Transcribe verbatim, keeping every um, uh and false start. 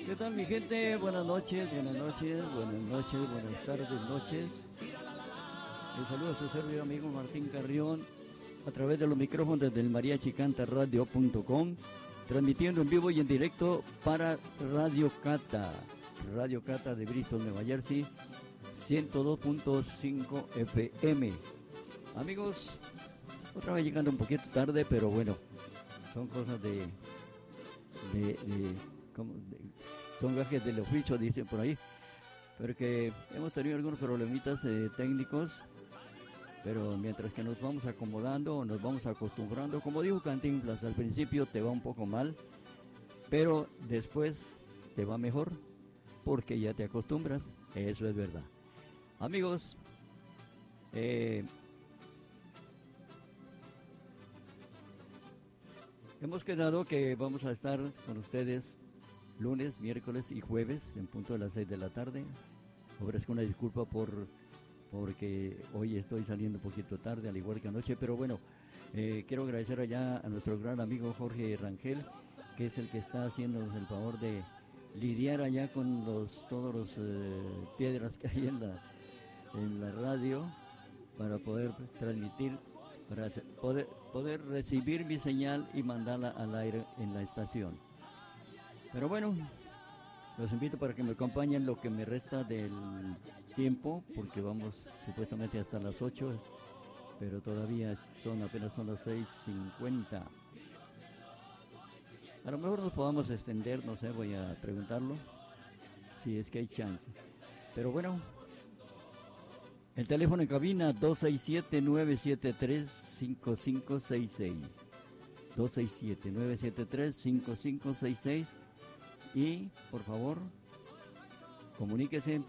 ¿Qué tal mi gente? Buenas noches, buenas noches, buenas noches, buenas tardes, noches. Les saluda a su servidor amigo Martín Carrión a través de los micrófonos del mariachi canta radio punto com, transmitiendo en vivo y en directo para Radio Cata, Radio Cata de Bristol, Nueva Jersey, ciento dos punto cinco F M. Amigos, otra vez llegando un poquito tarde, pero bueno, son cosas de... de, de, como de son gajes del oficio, dicen por ahí, pero que hemos tenido algunos problemitas eh, técnicos, pero mientras que nos vamos acomodando, nos vamos acostumbrando, como dijo Cantinflas, al principio te va un poco mal, pero después te va mejor, porque ya te acostumbras, eso es verdad. Amigos, eh, hemos quedado que vamos a estar con ustedes lunes, miércoles y jueves en punto de las seis de la tarde. Ofrezco una disculpa por porque hoy estoy saliendo un poquito tarde, al igual que anoche, pero bueno, eh, quiero agradecer allá a nuestro gran amigo Jorge Rangel, que es el que está haciéndonos el favor de lidiar allá con los todos los eh, piedras que hay en la, en la radio para poder transmitir, para poder, poder recibir mi señal y mandarla al aire en la estación. Pero bueno, los invito para que me acompañen lo que me resta del tiempo, porque vamos supuestamente hasta las ocho, pero todavía son apenas son las seis cincuenta. A lo mejor nos podamos extender, no sé, voy a preguntarlo, si es que hay chance. Pero bueno, el teléfono en cabina dos seis siete, nueve siete tres, cinco cinco seis seis. dos seis siete, nueve siete tres, cinco cinco seis seis. Y, por favor, comuníquese